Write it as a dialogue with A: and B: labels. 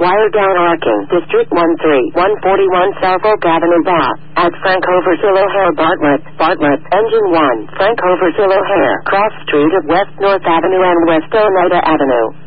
A: Wire down arcing. District 14141 South Oak Avenue Bath. At Francoversil O'Hare Bartlett. Engine 1. Francoversil O'Hare. Cross Street at West North Avenue and West Oneida Avenue.